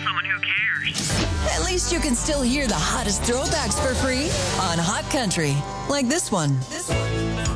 someone who cares. At least you can still hear the hottest throwbacks for free on Hot Country, like this one.